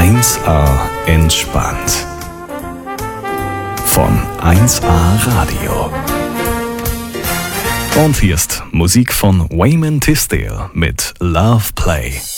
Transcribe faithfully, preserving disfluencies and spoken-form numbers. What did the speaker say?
eins A entspannt. Von eins A Radio. Und hier ist Musik von Wayman Tisdale mit Love Play.